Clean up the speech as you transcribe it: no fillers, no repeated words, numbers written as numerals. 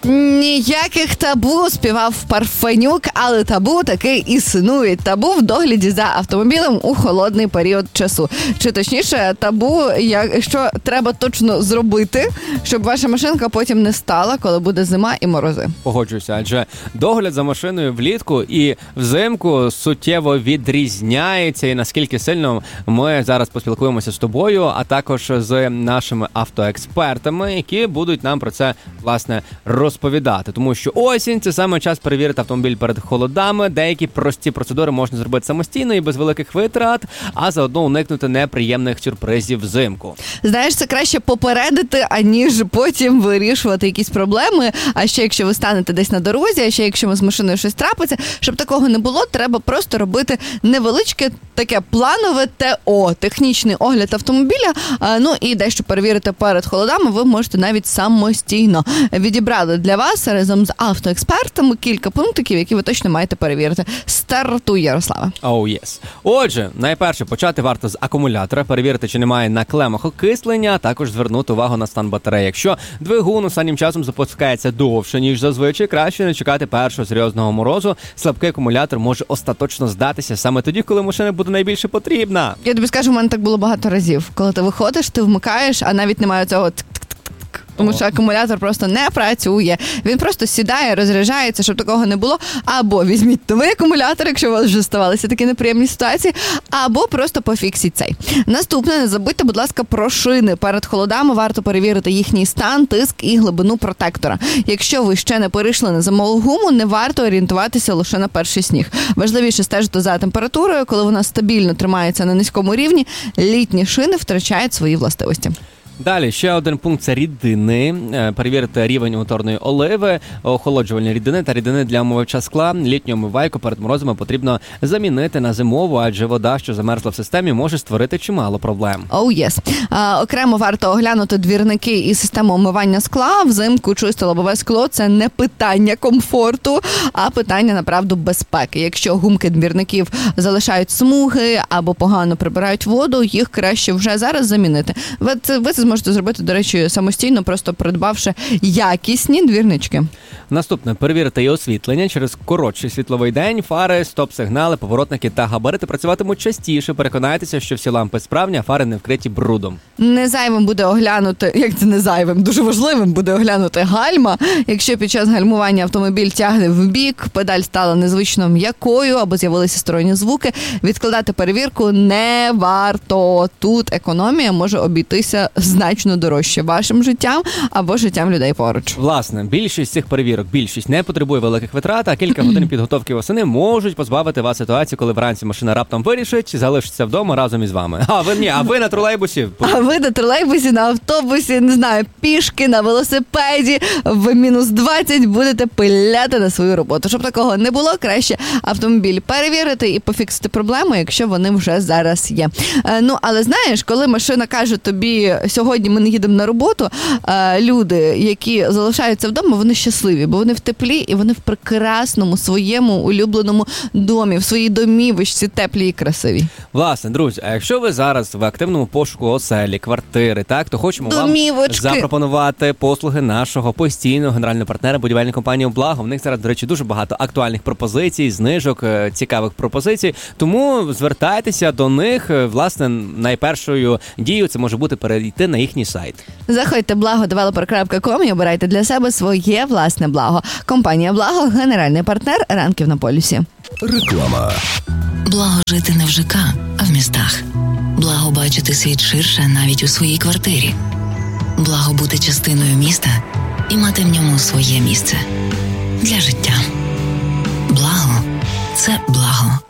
Ніяких табу, співав Парфенюк, але табу таки існує. Табу в догляді за автомобілем у холодний період часу. Чи точніше, табу, що треба точно зробити, щоб ваша машинка потім не стала, коли буде зима і морози. Погоджуюся, адже догляд за машиною влітку і взимку суттєво відрізняється, і наскільки сильно ми зараз поспілкуємося з тобою, а також з нашими автоекспертами, які будуть нам про це, власне, розповідати. Тому що осінь – це саме час перевірити автомобіль перед холодами. Деякі прості процедури можна зробити самостійно і без великих витрат, а заодно уникнути неприємних сюрпризів взимку. Знаєш, це краще попередити, аніж потім вирішувати якісь проблеми. А ще якщо ви станете десь на дорозі, а ще якщо з машиною щось трапиться, щоб такого не було, треба просто робити невеличке таке планове ТО, технічний огляд автомобіля, ну і дещо перевірити перед холодами ви можете навіть самостійно. Відібрали для вас разом з автоекспертами кілька пунктиків, які ви точно маєте перевірити. Стартуй, Ярославе. Yes. Отже, найперше, почати варто з акумулятора, перевірити, чи немає на клемах окислення, а також звернути увагу на стан батареї. Якщо двигун останнім часом запускається довше, ніж зазвичай, краще не чекати першого серйозного морозу. Слабкий акумулятор може остаточно здатися саме тоді, коли машина буде найбільше потрібна. Я тобі скажу, у мене так було багато разів. Коли ти виходиш, ти вмикаєш, а навіть немає цього тому що акумулятор просто не працює. Він просто сідає, розряджається, щоб такого не було. Або візьміть новий акумулятор, якщо у вас вже ставалися такі неприємні ситуації, або просто пофіксіть цей. Наступне, не забудьте, будь ласка, про шини. Перед холодами варто перевірити їхній стан, тиск і глибину протектора. Якщо ви ще не перейшли на зимову гуму, не варто орієнтуватися лише на перший сніг. Важливіше стежити за температурою, коли вона стабільно тримається на низькому рівні, літні шини втрачають свої властивості. Далі, ще один пункт – це рідини. Перевірити рівень моторної оливи, охолоджувальні рідини та рідини для омивача скла. Літню омивайку перед морозами потрібно замінити на зимову, адже вода, що замерзла в системі, може створити чимало проблем. Yes. Окремо варто оглянути двірники і систему омивання скла. Взимку чисте лобове скло – це не питання комфорту, а питання, направду, безпеки. Якщо гумки двірників залишають смуги або погано прибирають воду, їх краще вже зараз замінити. Ви це зможете зробити, до речі, самостійно, просто придбавши якісні двірнички. Наступне – перевірити і освітлення. Через коротший світловий день фари, стоп-сигнали, поворотники та габарити працюватимуть частіше. Переконайтеся, що всі лампи справні, а фари не вкриті брудом. Не зайвим буде оглянути, як це не зайвим, дуже важливим буде оглянути гальма. Якщо під час гальмування автомобіль тягне вбік, педаль стала незвично м'якою або з'явилися сторонні звуки, відкладати перевірку не варто. Тут економія може обійтися значно дорожче вашим життям або життям людей поруч. Власне, більшість цих перевірок, не потребує великих витрат, а кілька годин підготовки восени можуть позбавити вас ситуації, коли вранці машина раптом вирішить залишитися вдома разом із вами. А ви на тролейбусі? А ви на тролейбусі, на автобусі, не знаю, пішки, на велосипеді, в мінус 20 будете пиляти на свою роботу. Щоб такого не було, краще автомобіль перевірити і пофіксити проблеми, якщо вони вже зараз є. Ну, але знаєш, коли машина каже тобі, сьогодні ми не їдемо на роботу, люди, які залишаються вдома, вони щасливі, бо вони в теплі і вони в прекрасному своєму улюбленому домі, в своїй домівочці теплій і красивій. Власне, друзі, а якщо ви зараз в активному пошуку оселі, квартири, так, то хочемо домівочки вам запропонувати послуги нашого постійного генерального партнера будівельної компанії «Благо». В них зараз, до речі, дуже багато актуальних пропозицій, знижок, цікавих пропозицій. Тому звертайтеся до них. Власне, найпершою дією це може бути перейти на їхній сайт. Заходьте blagodeveloper.com і обирайте для себе своє власне благо. Компанія «Благо» – генеральний партнер ранків на полюсі. Реклама. Благо жити не в ЖК, а в містах. Благо бачити світ ширше навіть у своїй квартирі. Благо бути частиною міста і мати в ньому своє місце. Для життя. Благо – це благо.